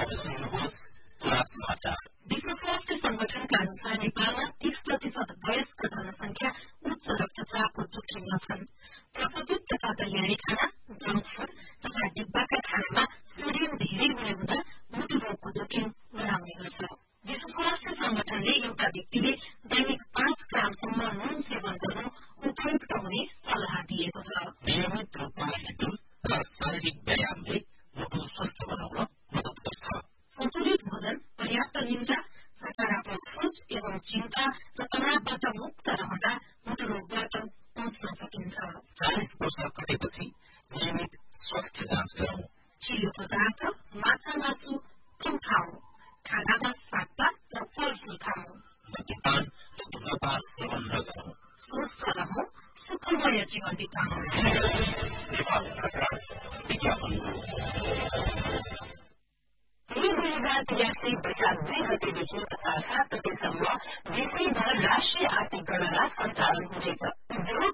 विश्व स्वास्थ्य संगठनका अनुसार नेपालमा 30% वयस्क जनसंख्या उच्च रक्तचापको जोखिममा छन्। प्रशोधित तथा तैयारी खाना, जंक फूड तथा डिब्बाका खानामा सोडियम धेरै हुने हुँदा मुटु रोगको जोखिम बढाउने गर्छ। विश्व स्वास्थ्य संगठनले एउटा व्यक्तिले दैनिक 5 ग्रामसम्म नुन सेवन गर्नु उपयुक्त हुने सल्लाह दिएको छ। नियमित रूपमा हिँड्नु र शारीरिक व्यायामले मुटु स्वस्थ बनाउन मद्दत गर्छ। सन्तुलित भोजन, पर्याप्त निद्रा, सकारात्मक सोच एवं चिन्ता र तनावबाट मुक्त रहँदा मुटु रोगबाट बच्न सकिन्छ। 40 वर्ष कटेपछि नियमित स्वास्थ्य जाँच गरौं। चियो पदार्थ, माछा मासु कम खाऊ। खानामा सागपात र फलफूल खाऊ। मद्यपान र धूम्रपान सेवन नगरौं। स्वस्थ रहौं, सुखमय जीवन बिताउँ। नेपाल सरकार विज्ञापन। 2083 वैशाख 2 गतेदेखि असार 7 गतेसम्म देशैभर राष्ट्रिय आर्थिक गणना सञ्चालन हुँदैछ। उद्योग